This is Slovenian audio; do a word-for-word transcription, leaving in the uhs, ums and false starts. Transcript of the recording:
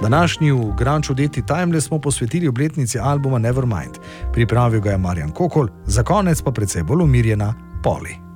Današnji v Grand Čudeti Timeless smo posvetili obletnici albuma Nevermind. Pripravil ga je Marjan Kokol, za konec pa precej bolj umirjena Poli.